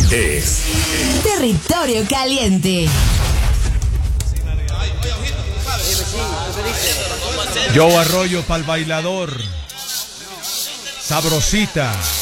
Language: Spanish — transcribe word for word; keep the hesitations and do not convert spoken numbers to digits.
es Territorio Caliente. Joe Arroyo pa'l bailador. Sabrosita.